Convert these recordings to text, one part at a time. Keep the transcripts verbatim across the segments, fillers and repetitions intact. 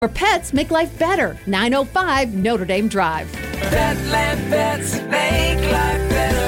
Our pets make life better. nine oh five Notre Dame Drive. Petland Pets make life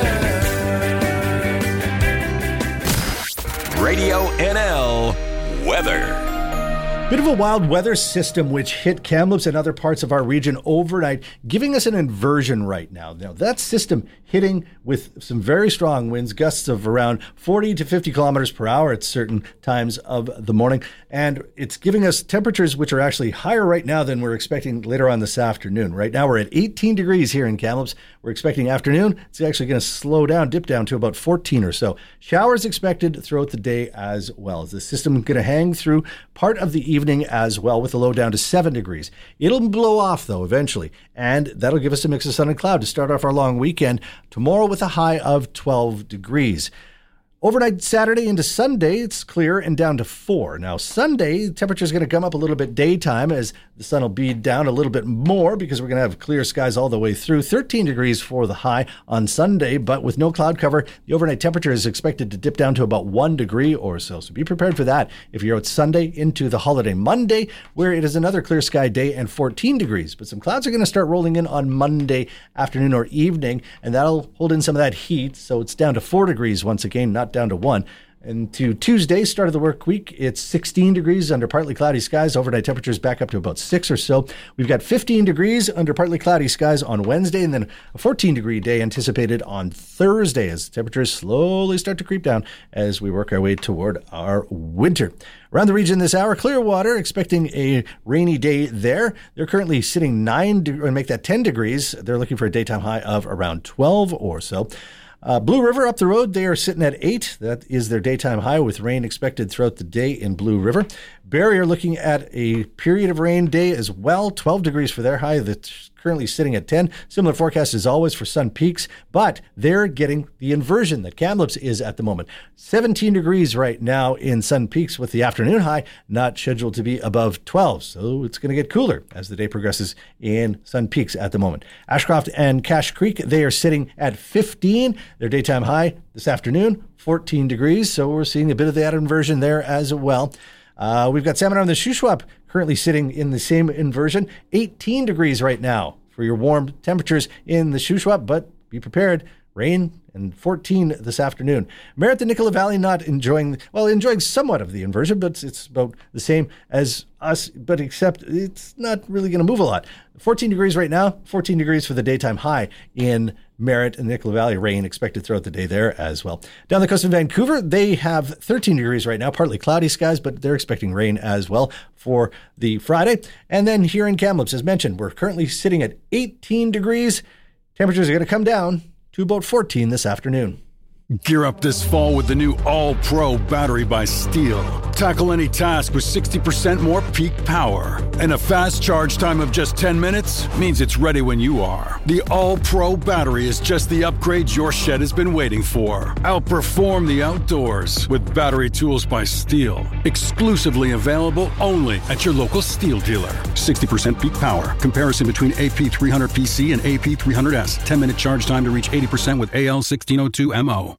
better. Radio N L weather. Bit of a wild weather system which hit Kamloops and other parts of our region overnight, giving us an inversion right now. Now, that system hitting with some very strong winds, gusts of around forty to fifty kilometers per hour at certain times of the morning. And it's giving us temperatures which are actually higher right now than we're expecting later on this afternoon. Right now, we're at eighteen degrees here in Kamloops. We're expecting afternoon. It's actually going to slow down, dip down to about fourteen or so. Showers expected throughout the day as well. Is the system going to hang through part of the evening as well with a low down to seven degrees. It'll blow off, though, eventually. And that'll give us a mix of sun and cloud to start off our long weekend tomorrow with a high of twelve degrees. Overnight Saturday into Sunday, it's clear and down to four. Now, Sunday, the temperature is going to come up a little bit daytime as the sun will be down a little bit more because we're going to have clear skies all the way through. thirteen degrees for the high on Sunday, but with no cloud cover, the overnight temperature is expected to dip down to about one degree or so. So be prepared for that if you're out Sunday into the holiday Monday, where it is another clear sky day and fourteen degrees. But some clouds are going to start rolling in on Monday afternoon or evening, and that'll hold in some of that heat. So it's down to four degrees once again, not down to one. And to Tuesday, start of the work week, it's sixteen degrees under partly cloudy skies. Overnight temperatures back up to about six or so. We've got fifteen degrees under partly cloudy skies on Wednesday, and then a fourteen degree day anticipated on Thursday as temperatures slowly start to creep down as we work our way toward our winter. Around the region this hour, Clearwater, expecting a rainy day there. They're currently sitting nine, de- and make that ten degrees. They're looking for a daytime high of around twelve or so. Uh, Blue River up the road, they are sitting at eight. That is their daytime high with rain expected throughout the day in Blue River. Barrie are looking at a period of rain day as well. twelve degrees for their high. That's currently sitting at ten. Similar forecast as always for Sun Peaks, but they're getting the inversion that Kamloops is at the moment. seventeen degrees right now in Sun Peaks with the afternoon high not scheduled to be above twelve. So it's going to get cooler as the day progresses in Sun Peaks at the moment. Ashcroft and Cache Creek, they are sitting at fifteen. Their daytime high this afternoon, fourteen degrees. So we're seeing a bit of that inversion there as well. Uh, we've got Salmon on the Shuswap currently sitting in the same inversion, eighteen degrees right now for your warm temperatures in the Shuswap, but be prepared, rain and fourteen this afternoon. Merritt, the Nicola Valley, not enjoying, well, enjoying somewhat of the inversion, but it's about the same as us, but except it's not really going to move a lot. fourteen degrees right now, fourteen degrees for the daytime high in Merritt and Nicola Valley. Rain expected throughout the day there as well. Down the coast of Vancouver, they have thirteen degrees right now, partly cloudy skies, but they're expecting rain as well for the Friday. And then here in Kamloops, as mentioned, we're currently sitting at eighteen degrees. Temperatures are going to come down to about fourteen this afternoon. Gear up this fall with the new All-Pro battery by Steel. Tackle any task with sixty percent more peak power. And a fast charge time of just ten minutes means it's ready when you are. The All-Pro battery is just the upgrade your shed has been waiting for. Outperform the outdoors with battery tools by Steel. Exclusively available only at your local Steel dealer. sixty percent peak power. Comparison between A P three hundred P C and A P three hundred S. ten minute charge time to reach eighty percent with A L sixteen oh two M O.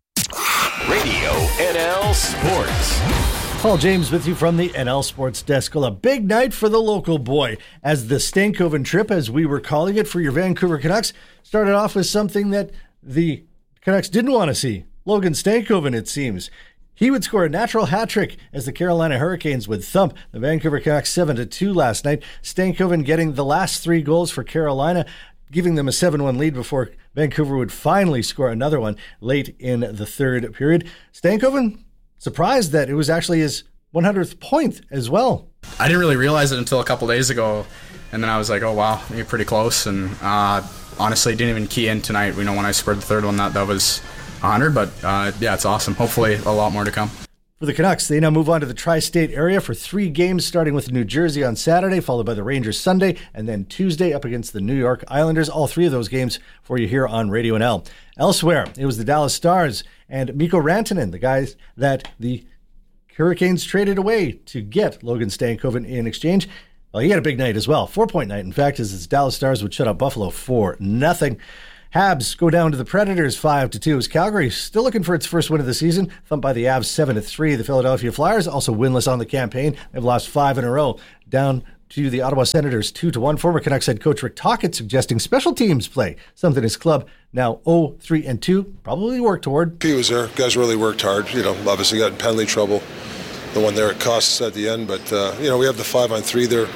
Radio N L Sports. Paul James with you from the N L Sports Desk. Well, a big night for the local boy as the Stankoven trip, as we were calling it for your Vancouver Canucks, started off with something that the Canucks didn't want to see. Logan Stankoven, it seems. He would score a natural hat trick as the Carolina Hurricanes would thump the Vancouver Canucks seven to two last night. Stankoven getting the last three goals for Carolina, giving them a seven one lead before Vancouver would finally score another one late in the third period. Stankoven surprised that it was actually his one hundredth point as well. I didn't really realize it until a couple days ago, and then I was like, oh wow, you're pretty close, and uh, honestly didn't even key in tonight. We know when I scored the third one that that was one hundred, but uh, yeah, it's awesome. Hopefully a lot more to come. For the Canucks, they now move on to the tri-state area for three games, starting with New Jersey on Saturday, followed by the Rangers Sunday, and then Tuesday up against the New York Islanders. All three of those games for you here on Radio N L. Elsewhere, it was the Dallas Stars and Mikko Rantanen, the guys that the Hurricanes traded away to get Logan Stankoven in exchange. Well, he had a big night as well. Four-point night, in fact, as the Dallas Stars would shut out Buffalo for nothing. Habs go down to the Predators five to two as Calgary still looking for its first win of the season, thumped by the Avs seven to three. The Philadelphia Flyers also winless on the campaign. They've lost five in a row, down to the Ottawa Senators two to one. Former Canucks head coach Rick Tocchet suggesting special teams play, something his club now oh three and two probably work toward. He was there. Guys really worked hard. You know, obviously got in penalty trouble. The one there, it cost us at the end, but uh, you know, we have the five on three there.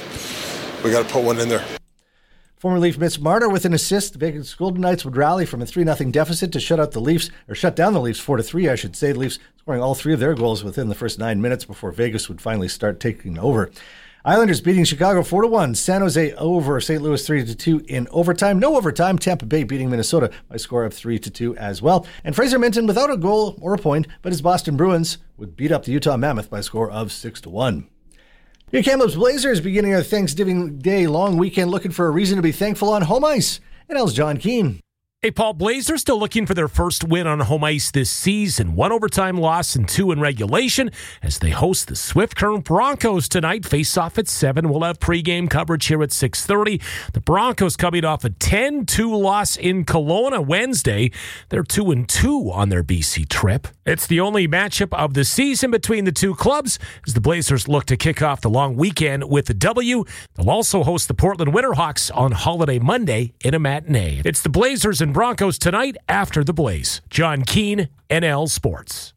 We got to put one in there. Former Leaf Mitch Marner with an assist. The Vegas Golden Knights would rally from a three nothing deficit to shut out the Leafs, or shut down the Leafs four to three, I should say. The Leafs scoring all three of their goals within the first nine minutes before Vegas would finally start taking over. Islanders beating Chicago four to one. San Jose over Saint Louis three to two in overtime. No overtime. Tampa Bay beating Minnesota by a score of three to two as well. And Fraser Minton without a goal or a point, but his Boston Bruins would beat up the Utah Mammoth by a score of six to one. Here Kamloops Blazers beginning our Thanksgiving Day long weekend looking for a reason to be thankful on home ice. And L's John Keane. Hey, Paul, Blazers still looking for their first win on home ice this season. One overtime loss and two in regulation as they host the Swift Current Broncos tonight. Face off at seven. We'll have pregame coverage here at six thirty. The Broncos coming off a ten two loss in Kelowna Wednesday. They're two and two on their B C trip. It's the only matchup of the season between the two clubs as the Blazers look to kick off the long weekend with the W. They'll also host the Portland Winterhawks on Holiday Monday in a matinee. It's the Blazers and Broncos tonight after the Blaze. John Keane, N L Sports.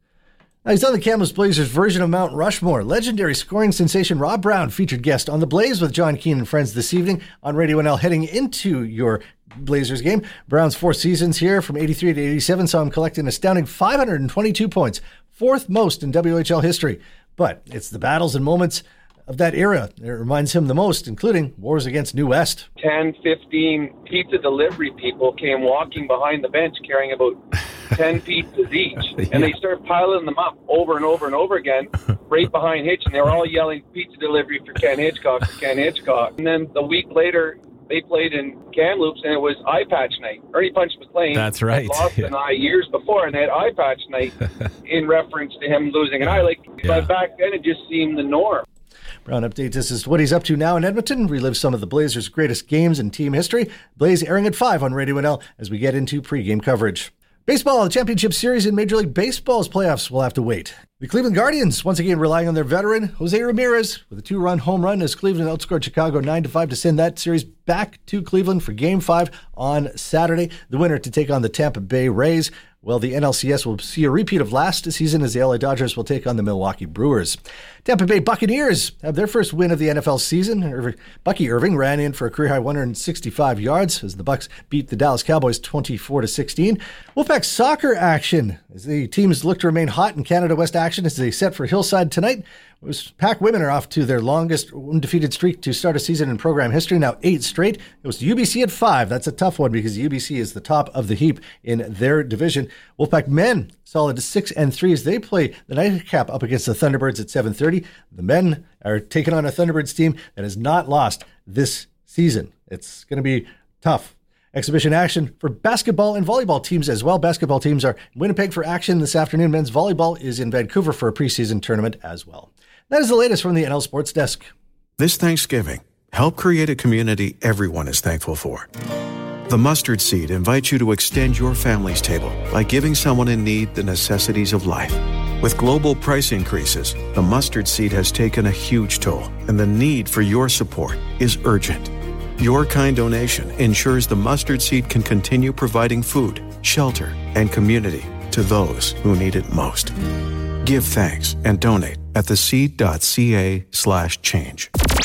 Now he's on the Kamloops Blazers version of Mount Rushmore. Legendary scoring sensation Rob Brown, featured guest on the Blaze with John Keane and friends this evening on Radio N L heading into your Blazers game. Brown's four seasons here from eighty-three to eighty-seven saw him collect an astounding five hundred twenty-two points, fourth most in W H L history. But it's the battles and moments of that era that reminds him the most, including wars against New West. ten, fifteen pizza delivery people came walking behind the bench carrying about ten pizzas each. Yeah. And they started piling them up over and over and over again, right behind Hitch. And they were all yelling, pizza delivery for Ken Hitchcock, for Ken Hitchcock. And then the week later, they played in Kamloops, and it was eye patch night. Ernie Punch McLean That's right. had lost yeah. an eye years before, and they had eye patch night in reference to him losing an eye. Like, yeah. But back then, it just seemed the norm. Brown updates us as to what he's up to now in Edmonton. Relive some of the Blazers' greatest games in team history. Blaze airing at five on Radio N L as we get into pregame coverage. Baseball, the championship series in Major League Baseball's playoffs will have to wait. The Cleveland Guardians, once again relying on their veteran, Jose Ramirez, with a two-run home run as Cleveland outscored Chicago nine to five to send that series back to Cleveland for Game five on Saturday. The winner to take on the Tampa Bay Rays. Well, the N L C S will see a repeat of last season as the L A Dodgers will take on the Milwaukee Brewers. Tampa Bay Buccaneers have their first win of the N F L season. Bucky Irving ran in for a career-high one hundred sixty-five yards as the Bucs beat the Dallas Cowboys twenty-four to sixteen. Wolfpack soccer action as the teams look to remain hot in Canada West action as they set for Hillside tonight. Pack women are off to their longest undefeated streak to start a season in program history, now eight straight. It was U B C at five. That's a tough one because U B C is the top of the heap in their division. Wolfpack men solid six and three as they play the nightcap up against the Thunderbirds at seven thirty. The men are taking on a Thunderbirds team that has not lost this season. It's going to be tough. Exhibition action for basketball and volleyball teams as well. Basketball teams are in Winnipeg for action this afternoon. Men's volleyball is in Vancouver for a preseason tournament as well. That is the latest from the N L Sports Desk. This Thanksgiving, help create a community everyone is thankful for. The Mustard Seed invites you to extend your family's table by giving someone in need the necessities of life. With global price increases, the Mustard Seed has taken a huge toll, and the need for your support is urgent. Your kind donation ensures the Mustard Seed can continue providing food, shelter, and community to those who need it most. Give thanks and donate at theseed.ca slash change.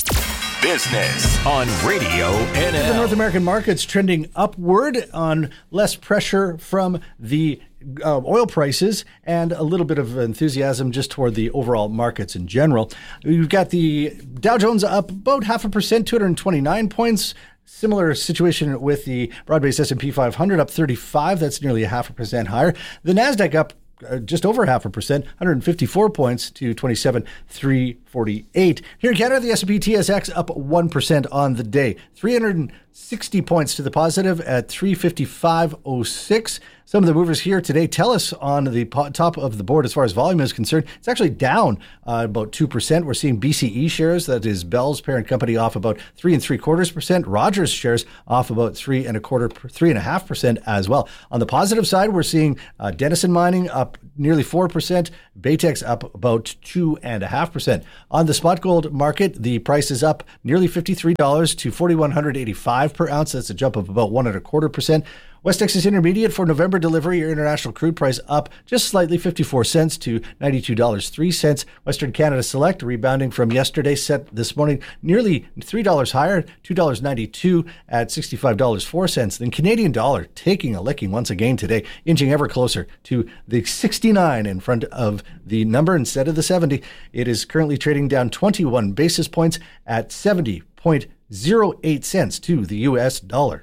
Business on Radio N L. The North American market's trending upward on less pressure from the uh, oil prices and a little bit of enthusiasm just toward the overall markets in general. We've got the Dow Jones up about half a percent, two hundred twenty-nine points. Similar situation with the broad-based S and P five hundred up thirty-five. That's nearly a half a percent higher. The NASDAQ up Uh, just over half a percent, one hundred fifty-four points to twenty-seven thousand three hundred forty-eight. Here in Canada, the S and P T S X up one percent on the day, three hundred sixty points to the positive at three fifty-five oh six. Some of the movers here today. TELUS on the po- top of the board as far as volume is concerned. It's actually down uh, about two percent. We're seeing B C E shares, that is Bell's parent company, off about three and three quarters percent. Rogers shares off about three and a quarter, three and a half percent as well. On the positive side, we're seeing uh, Denison Mining up nearly four percent. Baytex up about two and a half percent. On the spot gold market, the price is up nearly fifty-three dollars to four thousand one hundred eighty-five per ounce. That's a jump of about one and a quarter percent. West Texas Intermediate for November delivery, your international crude price up just slightly, fifty-four cents to ninety-two dollars and three cents. Western Canada Select rebounding from yesterday, set this morning nearly three dollars higher, two dollars and ninety-two cents at sixty-five dollars and four cents. Then Canadian dollar taking a licking once again today, inching ever closer to the sixty-nine in front of the number instead of the seventy. It is currently trading down twenty-one basis points at seventy point oh eight cents to the U S dollar.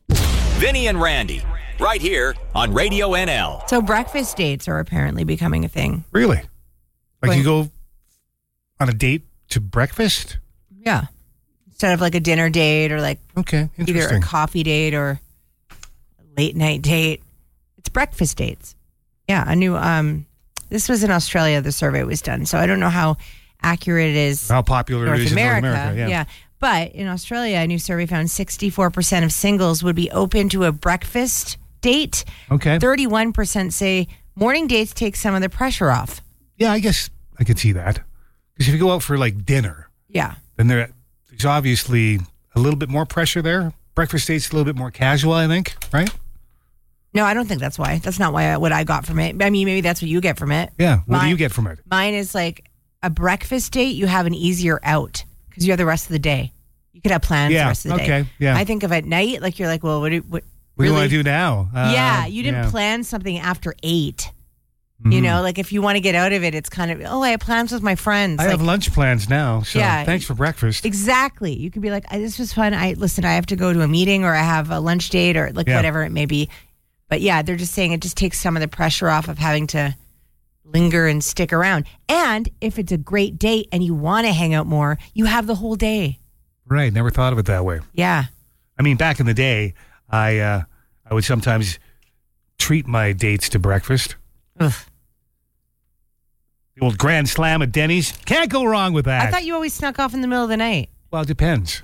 Vinny and Randy, right here on Radio N L. So breakfast dates are apparently becoming a thing. Really? Like Going- you go on a date to breakfast? Yeah. Instead of like a dinner date or like Okay, either interesting. a coffee date or a late night date. It's breakfast dates. Yeah, a new, um, this was in Australia, the survey was done. So I don't know how accurate it is. How popular North it is America, in North America. Yeah. yeah. But in Australia, a new survey found sixty-four percent of singles would be open to a breakfast date. Okay. thirty-one percent say morning dates take some of the pressure off. Yeah, I guess I could see that. Because if you go out for like dinner, Yeah. then there, there's obviously a little bit more pressure there. Breakfast date's a little bit more casual, I think, right? No, I don't think that's why. That's not why I, what I got from it. I mean, maybe that's what you get from it. Yeah. What do Mine- you get from it? Mine is like a breakfast date, you have an easier out because you have the rest of the day. You could have plans Yeah, the rest of the day. okay, yeah. I think of at night, like you're like, well, what do what, What do really? I do now? Uh, yeah, you didn't yeah. plan something after eight. Mhm. You know, like if you want to get out of it, it's kind of, oh, I have plans with my friends. I like, have lunch plans now, so Yeah. thanks for breakfast. Exactly. You could be like, I, this was fun. I listen, I have to go to a meeting or I have a lunch date or like Yeah. whatever it may be. But yeah, they're just saying it just takes some of the pressure off of having to linger and stick around. And if it's a great date and you want to hang out more, you have the whole day. Right, never thought of it that way. Yeah. I mean, back in the day, I uh, I would sometimes treat my dates to breakfast. Ugh. The old Grand Slam at Denny's. Can't go wrong with that. I thought you always snuck off in the middle of the night. Well, it depends.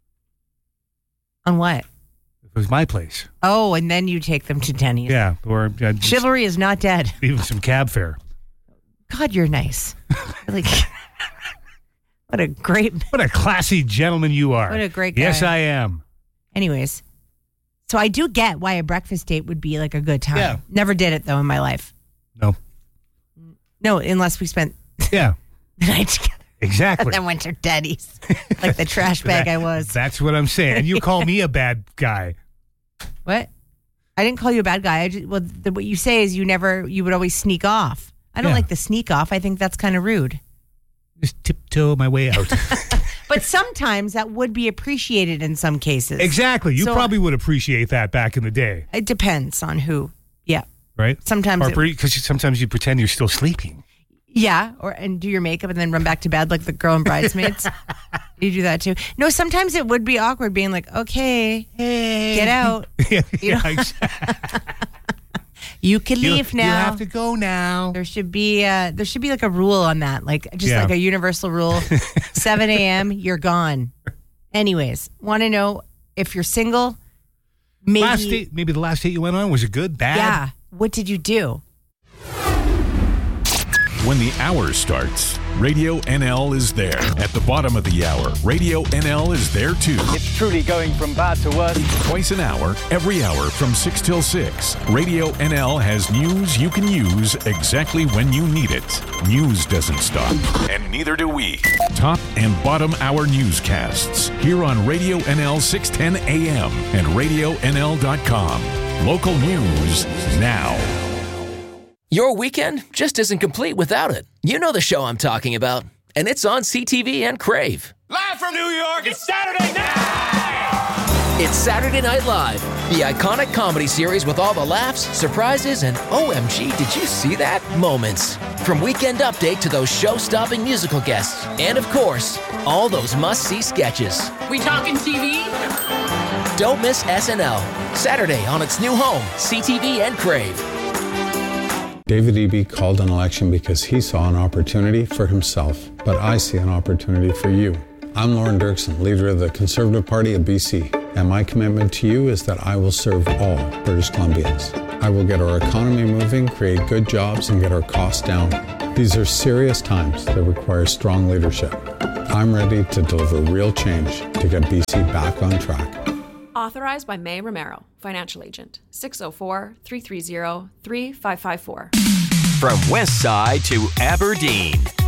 On what? It was my place. Oh, and then you take them to Denny's. Yeah, or uh, just Chivalry is not dead. even some cab fare. God, you're nice. Like, what a great. What a classy gentleman you are. What a great guy. Yes, I am. Anyways, so I do get why a breakfast date would be like a good time. Yeah. Never did it though in my life. No. No, unless we spent Yeah, the night together exactly. and then went to Denny's, like the trash bag That- I was. That's what I'm saying. And you call me a bad guy. What? I didn't call you a bad guy. I just, well, the, what you say is you never, you would always sneak off. I don't Yeah. like the sneak off. I think that's kind of rude. Just tiptoe my way out. But sometimes that would be appreciated in some cases. Exactly. You So- probably would appreciate that back in the day, It depends on who. Yeah. right? Sometimes it- Because sometimes you pretend you're still sleeping. Yeah, or and do your makeup and then run back to bed like the girl in Bridesmaids. You do that too. No, sometimes it would be awkward being like, okay, Hey. get out. yeah, You know? exactly. You can You- leave now. You have to go now. There should be uh, there should be like a rule on that, like just Yeah. like a universal rule. seven a.m. You're gone. Anyways, want to know if you're single? Maybe. Last date, maybe the last date you went on was it good, bad? Yeah. What did you do? When the hour starts, Radio N L is there. At the bottom of the hour, Radio N L is there too. It's truly going from bad to worse. Twice an hour, every hour from six till six. Radio N L has news you can use exactly when you need it. News doesn't stop, and neither do we. Top and bottom hour newscasts here on Radio N L six ten A M and radio N L dot com. Local news now. Your weekend just isn't complete without it. You know the show I'm talking about. And it's on C T V and Crave. Live from New York, it's Saturday night! It's Saturday Night Live, the iconic comedy series with all the laughs, surprises, and O M G, did you see that? Moments. From Weekend Update to those show-stopping musical guests. And of course, all those must-see sketches. We talking T V? Don't miss S N L, Saturday on its new home, C T V and Crave. David Eby called an election because he saw an opportunity for himself, but I see an opportunity for you. I'm Lauren Dirksen, leader of the Conservative Party of B C, and my commitment to you is that I will serve all British Columbians. I will get our economy moving, create good jobs, and get our costs down. These are serious times that require strong leadership. I'm ready to deliver real change to get B C back on track. Authorized by May Romero, Financial Agent, six oh four, three three zero, three five five four. From West Side to Aberdeen.